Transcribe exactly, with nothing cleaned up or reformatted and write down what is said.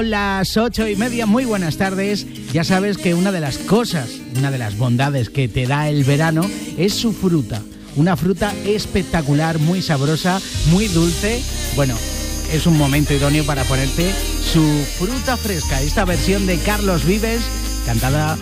Son las ocho y media, muy buenas tardes. Ya sabes que una de las cosas, una de las bondades que te da el verano es su fruta. Una fruta espectacular, muy sabrosa, muy dulce. Bueno, es un momento idóneo para ponerte su fruta fresca. Esta versión de Carlos Vives, cantada